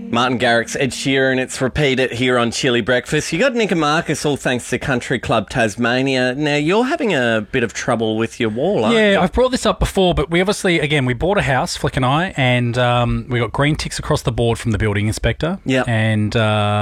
Martin Garrix, Ed Sheeran, it's repeated here on Chili Breakfast. You got Nick and Marcus, all thanks to Country Club Tasmania. Now, you're having a bit of trouble with your wall, aren't you? Yeah, I've brought this up before, but we obviously, again, we bought a house, Flick and I, and we got green ticks across the board from the building inspector. Yeah. And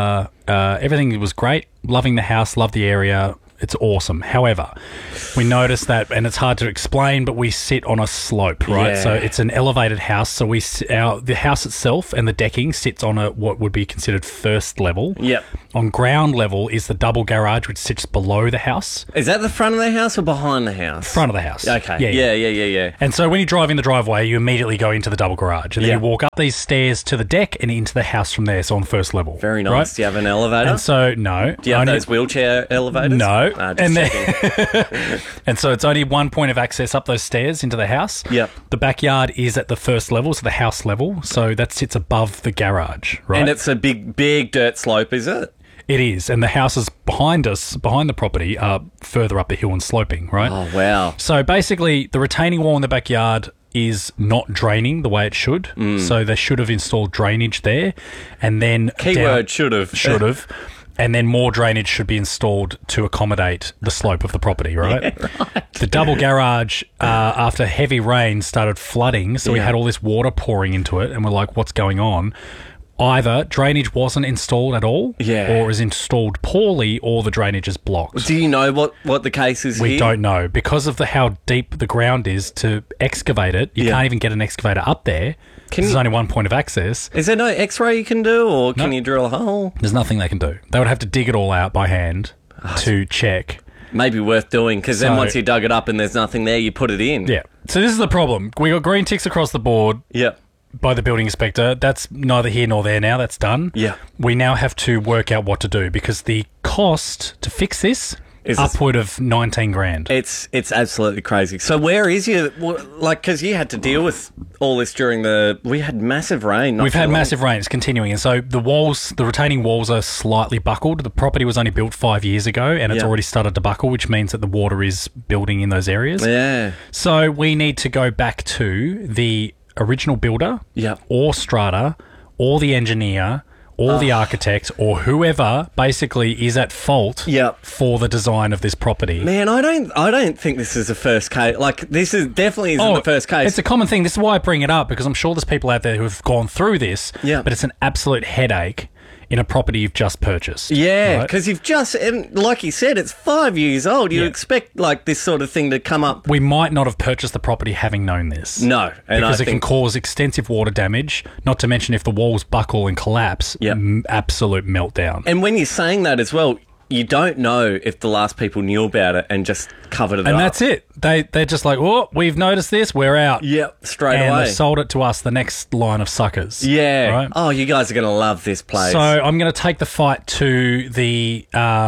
everything was great. Loving the house, love the area. It's awesome. However, we noticed that, and it's hard to explain, but we sit on a slope, right? Yeah. So it's an elevated house. So the house itself and the decking sits on what would be considered first level. Yep. On ground level is the double garage, which sits below the house. Is that the front of the house or behind the house? Front of the house. Okay. Yeah. And so when you drive in the driveway, you immediately go into the double garage. And then you walk up these stairs to the deck and into the house from there, so on first level. Very nice. Right? Do you have an elevator? And so, no. Do you have those wheelchair elevators? No. Just And checking. And so it's only one point of access up those stairs into the house. Yep. The backyard is at the first level, so the house level. So that sits above the garage, right? And it's a big dirt slope, is it? It is. And the houses behind us, behind the property, are further up the hill and sloping, right? Oh, wow. So basically, the retaining wall in the backyard is not draining the way it should. So they should have installed drainage there. And then... Keyword should have. Should have. And then more drainage should be installed to accommodate the slope of the property, right? Yeah, right. The double garage, after heavy rain, started flooding, so we had all this water pouring into it, and we're like, what's going on? Either drainage wasn't installed at all, or is installed poorly, or the drainage is blocked. Do you know what the case is We here? don't know. Because of how deep the ground is to excavate it, you can't even get an excavator up there. There's only one point of access. Is there no x-ray you can do, or can you drill a hole? There's nothing they can do. They would have to dig it all out by hand to check. Maybe worth doing, because then once you dug it up and there's nothing there, you put it in. Yeah. So this is the problem. We got green ticks across the board. Yep. By the building inspector. That's neither here nor there now. That's done. Yeah. We now have to work out what to do, because the cost to fix this is upward of 19 grand. It's absolutely crazy. So where is you? Like, because you had to deal with all this during we had massive rain. We've had massive rain. It's continuing. And so the retaining walls are slightly buckled. The property was only built 5 years ago, and it's already started to buckle, which means that the water is building in those areas. Yeah. So we need to go back to the original builder or strata or the engineer or the architect or whoever basically is at fault for the design of this property. Man, I don't think this is the first case. Like, this is definitely isn't the first case. It's a common thing. This is why I bring it up, because I'm sure there's people out there who have gone through this, but it's an absolute headache in a property you've just purchased. Yeah, because you've just, and like you said, it's 5 years old. You expect like this sort of thing to come up. We might not have purchased the property having known this. No. And because it can cause extensive water damage, not to mention if the walls buckle and collapse, absolute meltdown. And when you're saying that as well, you don't know if the last people knew about it and just covered it up. And that's it. They're just like, oh, we've noticed this, we're out. Yep, straight away. And they sold it to us, the next line of suckers. Yeah. Right? Oh, you guys are going to love this place. So I'm going to take the fight to the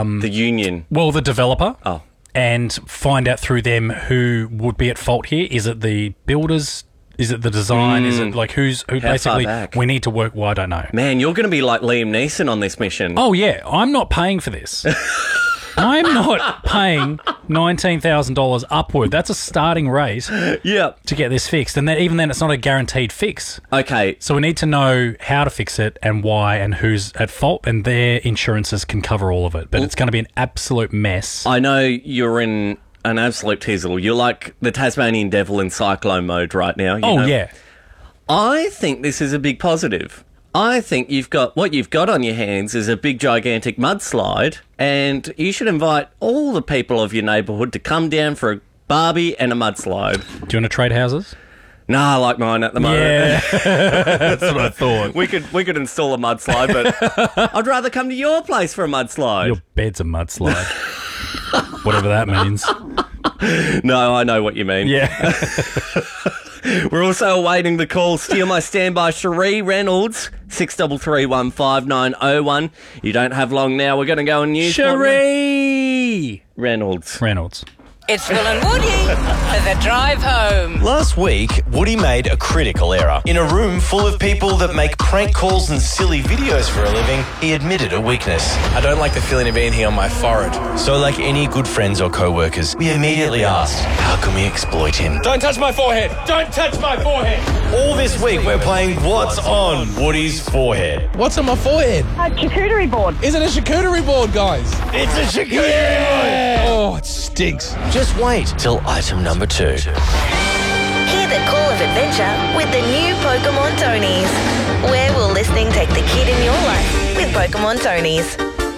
union. Well, the developer. Oh. And find out through them who would be at fault here. Is it the builders? Is it the design? Is it like who basically we need to work? Well, I don't know. Man, you're going to be like Liam Neeson on this mission. Oh, yeah. I'm not paying for this. I'm not paying $19,000 upward. That's a starting rate to get this fixed. And then, even then, it's not a guaranteed fix. Okay. So we need to know how to fix it and why and who's at fault, and their insurances can cover all of it. But it's going to be an absolute mess. I know you're in an absolute tizzle. You're like the Tasmanian devil in cyclone mode right now. You know? Yeah. I think this is a big positive. I think what you've got on your hands is a big, gigantic mudslide, and you should invite all the people of your neighbourhood to come down for a barbie and a mudslide. Do you want to trade houses? Nah, I like mine at the moment. Yeah, that's what I thought. We could install a mudslide, but I'd rather come to your place for a mudslide. Your bed's a mudslide. Whatever that means. No, I know what you mean. Yeah. We're also awaiting the call. Steal My Standby, Cherie Reynolds, 63315901. You don't have long now. We're going to go on news. Cherie Reynolds. It's Phil and Woody for the drive home. Last week, Woody made a critical error. In a room full of people that make prank calls and silly videos for a living, he admitted a weakness. I don't like the feeling of being here on my forehead. So like any good friends or co-workers, we immediately asked, how can we exploit him? Don't touch my forehead! Don't touch my forehead! All this week, we're playing What's on Woody's Forehead. What's on my forehead? A charcuterie board. Is it a charcuterie board, guys? It's a charcuterie board! Oh, it stinks. Just wait till item number 2. Hear the call of adventure with the new Pokemon Tonies. Where will listening take the kid in your life with Pokemon Tonies?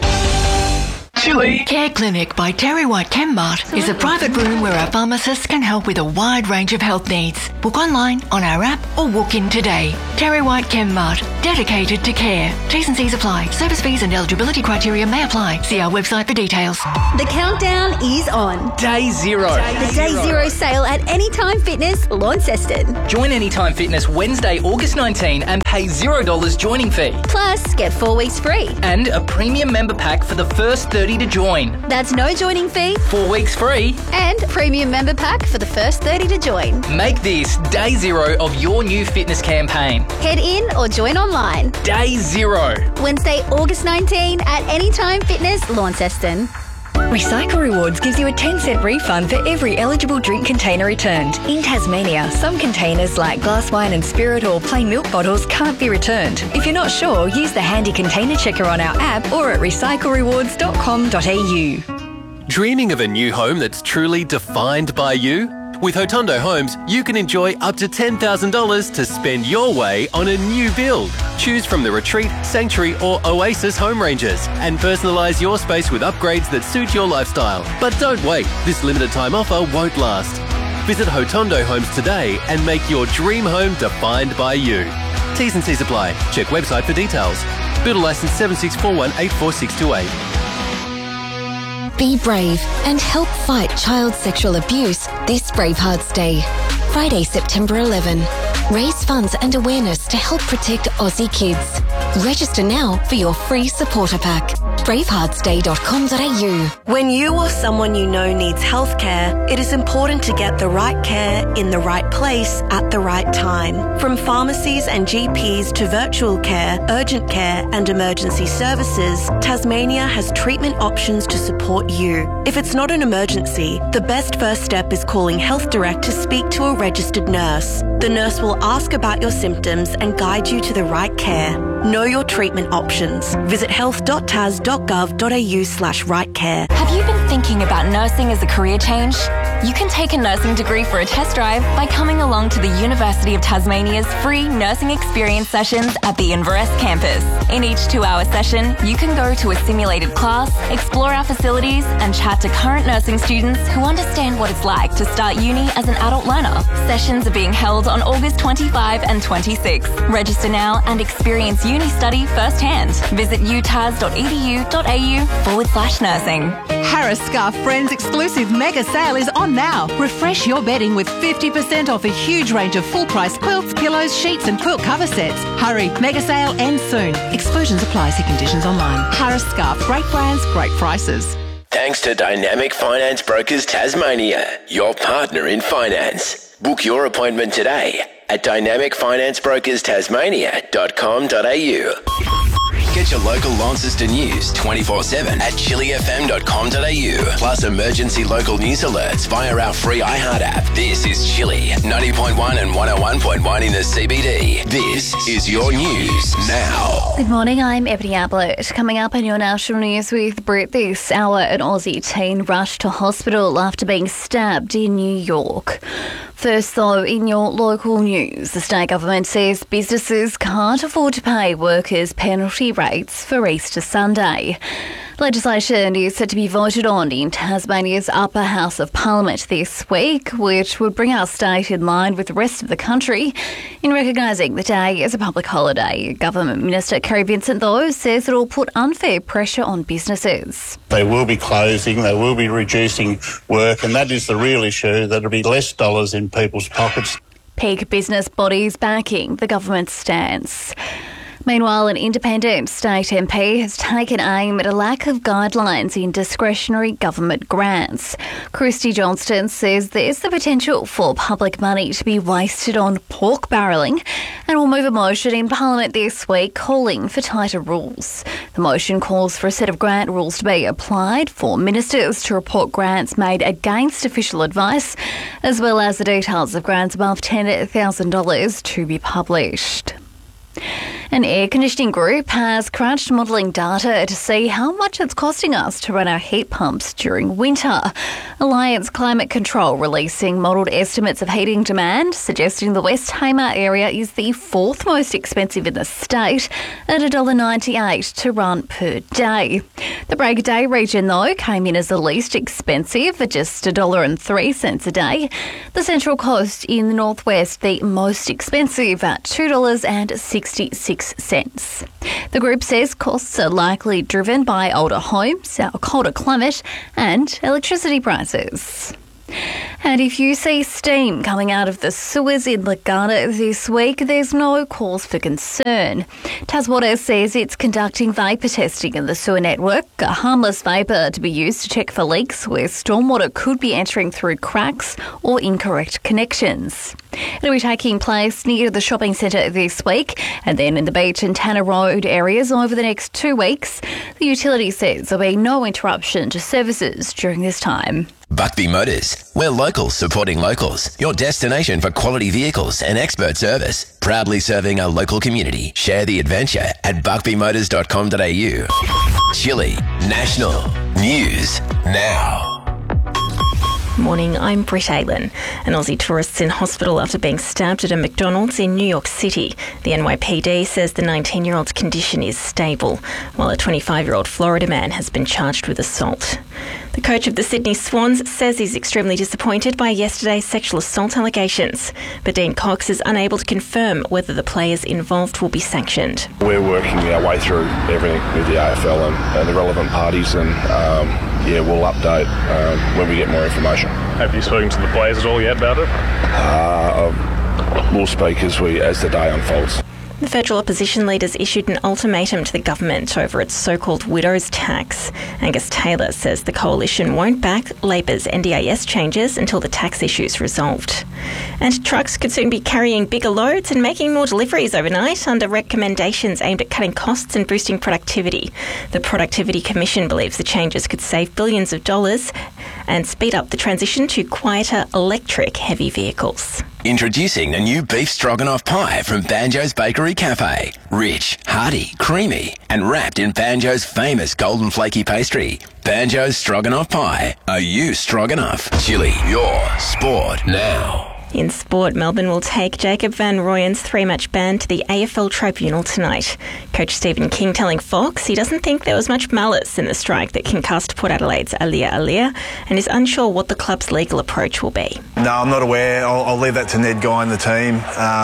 Chili. Care Clinic by Terry White Chemmart is a private room where our pharmacists can help with a wide range of health needs. Book online, on our app, or walk in today. Terry White Chemmart, dedicated to care. T's and C's apply. Service fees and eligibility criteria may apply. See our website for details. The countdown is on. Day zero. The Day Zero sale at Anytime Fitness, Launceston. Join Anytime Fitness Wednesday, August 19 and pay $0 joining fee. Plus, get 4 weeks free. And a premium member pack for the first 30 to join. That's no joining fee. 4 weeks free. And premium member pack for the first 30 to join. Make this Day Zero of your new fitness campaign. Head in or join online. Day Zero. Wednesday, August 19 at Anytime Fitness, Launceston. Recycle Rewards gives you a 10-cent refund for every eligible drink container returned. In Tasmania, some containers like glass wine and spirit or plain milk bottles can't be returned. If you're not sure, use the handy container checker on our app or at recyclerewards.com.au. Dreaming of a new home that's truly defined by you? With Hotondo Homes, you can enjoy up to $10,000 to spend your way on a new build. Choose from the Retreat, Sanctuary or Oasis home ranges and personalise your space with upgrades that suit your lifestyle. But don't wait, this limited time offer won't last. Visit Hotondo Homes today and make your dream home defined by you. T's and C's apply. Check website for details. Builder licence 7641844628. Be brave and help fight child sexual abuse this Bravehearts Day. Friday, September 11. Raise funds and awareness to help protect Aussie kids. Register now for your free supporter pack. braveheartsday.com.au. When you or someone you know needs healthcare, it is important to get the right care in the right place at the right time. From pharmacies and GPs to virtual care, urgent care and emergency services, Tasmania has treatment options to support you. If it's not an emergency, the best first step is calling Health Direct to speak to a registered nurse. The nurse will ask about your symptoms and guide you to the right care. Know your treatment options. Visit health.tas.gov.au/rightcare. Have you been thinking about nursing as a career change? You can take a nursing degree for a test drive by coming along to the University of Tasmania's free nursing experience sessions at the Inverest campus. In each 2-hour session, you can go to a simulated class, explore our facilities, and chat to current nursing students who understand what it's like to start uni as an adult learner. Sessions are being held on August 25 and 26. Register now and experience uni study firsthand. Visit utas.edu.au/nursing. Harris Scarf Friends exclusive mega sale is on now. Refresh your bedding with 50% off a huge range of full-price quilts, pillows, sheets and quilt cover sets. Hurry, mega sale ends soon. Exclusions apply. See conditions online. Harris Scarf, great brands, great prices. Thanks to Dynamic Finance Brokers Tasmania, your partner in finance. Book your appointment today at dynamicfinanceBrokersTasmania.com.au. Get your local Launceston news 24/7 at chilifm.com.au. Plus emergency local news alerts via our free iHeart app. This is Chili, 90.1 and 101.1 in the CBD. This is your news now. Good morning, I'm Ebony Ablett. Coming up in your national news with Brit this hour, an Aussie teen rushed to hospital after being stabbed in New York. First, though, in your local news, the state government says businesses can't afford to pay workers penalty rates for Easter Sunday. Legislation is set to be voted on in Tasmania's upper house of parliament this week, which would bring our state in line with the rest of the country in recognising the day as a public holiday. Government Minister Kerry Vincent, though, says it will put unfair pressure on businesses. They will be closing, they will be reducing work, and that is the real issue, that there will be less dollars in people's pockets. Peak business bodies backing the government's stance. Meanwhile, an independent state MP has taken aim at a lack of guidelines in discretionary government grants. Christy Johnston says there's the potential for public money to be wasted on pork barrelling and will move a motion in Parliament this week calling for tighter rules. The motion calls for a set of grant rules to be applied for ministers to report grants made against official advice, as well as the details of grants above $10,000 to be published. An air conditioning group has crunched modelling data to see how much it's costing us to run our heat pumps during winter. Alliance Climate Control releasing modelled estimates of heating demand, suggesting the West Tamar area is the fourth most expensive in the state at $1.98 to run per day. The Break of Day region, though, came in as the least expensive at just $1.03 a day. The Central Coast in the northwest, the most expensive at $2.66. The group says costs are likely driven by older homes, our colder climate and electricity prices. And if you see steam coming out of the sewers in Legana this week, there's no cause for concern. Taswater says it's conducting vapour testing in the sewer network, a harmless vapour to be used to check for leaks where stormwater could be entering through cracks or incorrect connections. It'll be taking place near the shopping centre this week and then in the Beach and Tanner Road areas over the next 2 weeks. The utility says there'll be no interruption to services during this time. Buckby Motors. We're locals supporting locals. Your destination for quality vehicles and expert service. Proudly serving a local community. Share the adventure at buckbyMotors.com.au. Chile National News Now. Morning, I'm Britt Aylin. An Aussie tourist's in hospital after being stabbed at a McDonald's in New York City. The NYPD says the 19-year-old's condition is stable, while a 25-year-old Florida man has been charged with assault. The coach of the Sydney Swans says he's extremely disappointed by yesterday's sexual assault allegations, but Dean Cox is unable to confirm whether the players involved will be sanctioned. We're working our way through everything with the AFL and the relevant parties, and we'll update when we get more information. Have you spoken to the players at all yet about it? We'll speak as the day unfolds. The federal opposition leaders issued an ultimatum to the government over its so-called widow's tax. Angus Taylor says the coalition won't back Labor's NDIS changes until the tax issue's resolved. And trucks could soon be carrying bigger loads and making more deliveries overnight under recommendations aimed at cutting costs and boosting productivity. The Productivity Commission believes the changes could save billions of dollars and speed up the transition to quieter electric heavy vehicles. Introducing the new beef stroganoff pie from Banjo's Bakery Cafe. Rich, hearty, creamy, and wrapped in Banjo's famous golden flaky pastry. Banjo's Stroganoff Pie. Are you stroganoff? Chili, your sport now. In sport, Melbourne will take Jacob Van Rooyen's 3-match ban to the AFL Tribunal tonight. Coach Stephen King telling Fox he doesn't think there was much malice in the strike that concussed Port Adelaide's Alia and is unsure what the club's legal approach will be. No, I'm not aware. I'll leave that to Ned Guy and the team.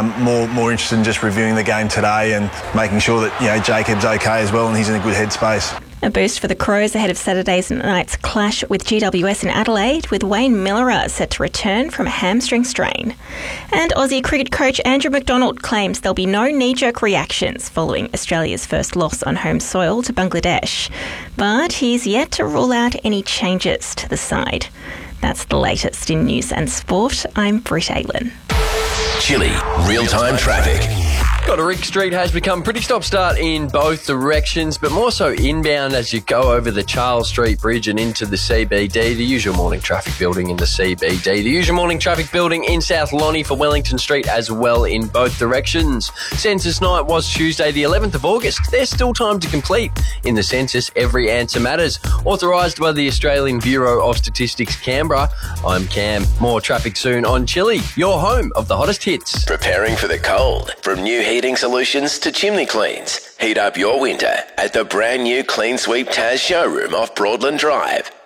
More interested in just reviewing the game today and making sure that Jacob's okay as well and he's in a good headspace. A boost for the Crows ahead of Saturday's night's clash with GWS in Adelaide, with Wayne Millerer set to return from a hamstring strain. And Aussie cricket coach Andrew McDonald claims there'll be no knee-jerk reactions following Australia's first loss on home soil to Bangladesh. But he's yet to rule out any changes to the side. That's the latest in news and sport. I'm Britt Aylin. Chili, real-time traffic. Goderick Street has become pretty stop-start in both directions, but more so inbound as you go over the Charles Street Bridge and into the CBD. The usual morning traffic building in the CBD. The usual morning traffic building in South Lonnie for Wellington Street as well in both directions. Census night was Tuesday the 11th of August. There's still time to complete in the census. Every answer matters. Authorised by the Australian Bureau of Statistics, Canberra. I'm Cam. More traffic soon on Chili, your home of the hottest hits. Preparing for the cold. From new heating solutions to chimney cleans. Heat up your winter at the brand new Clean Sweep Taz showroom off Broadland Drive.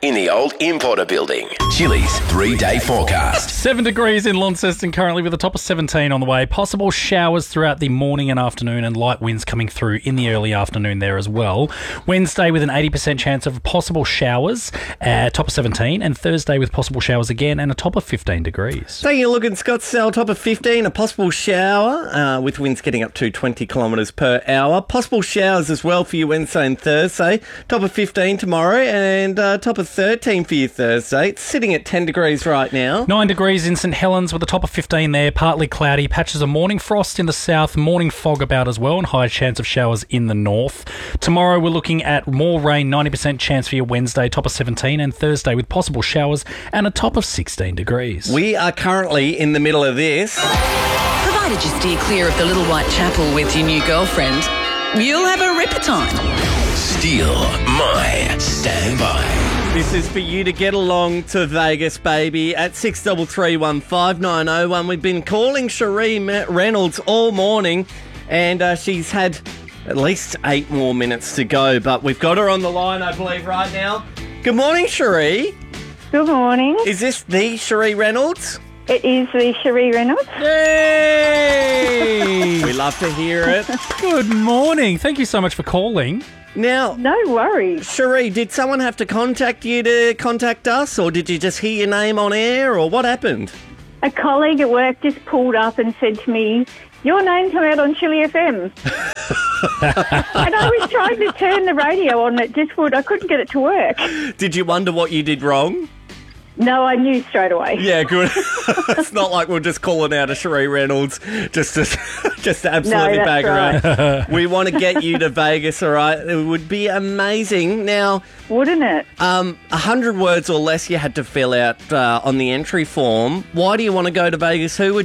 in the old Importer building. Chili's 3-day forecast. 7 degrees in Launceston currently with a top of 17 on the way. Possible showers throughout the morning and afternoon and light winds coming through in the early afternoon there as well. Wednesday with an 80% chance of possible showers, top of 17, and Thursday with possible showers again and a top of 15 degrees. Taking a look in Scottsdale, top of 15, a possible shower with winds getting up to 20 kilometres per hour. Possible showers as well for you Wednesday and Thursday. Top of 15 tomorrow and top of 13 for you Thursday. It's sitting at 10 degrees right now. 9 degrees in St Helens with a top of 15 there. Partly cloudy. Patches of morning frost in the south. Morning fog about as well and high chance of showers in the north. Tomorrow we're looking at more rain. 90% chance for your Wednesday. Top of 17 and Thursday with possible showers and a top of 16 degrees. We are currently in the middle of this. Provided you steer clear of the Little White Chapel with your new girlfriend, you'll have a ripper time. Steal my standby. This is for you to get along to Vegas, baby, at 63315901. We've been calling Cherie Reynolds all morning, and she's had at least 8 more minutes to go, but we've got her on the line, I believe, right now. Good morning, Cherie. Good morning. Is this the Cherie Reynolds? It is the Cherie Reynolds. Yay! We love to hear it. Good morning. Thank you so much for calling. Now, no worries. Cherie, did someone have to contact you to contact us, or did you just hear your name on air, or what happened? A colleague at work just pulled up and said to me, "Your name come out on Chili FM." And I was trying to turn the radio on, it just would. I couldn't get it to work. Did you wonder what you did wrong? No, I knew straight away. Yeah, good. It's not like we're just calling out a Cherie Reynolds just to absolutely bag her up. We want to get you to Vegas, all right? It would be amazing. Now, wouldn't it? 100 words or less you had to fill out on the entry form. Why do you want to go to Vegas? Who would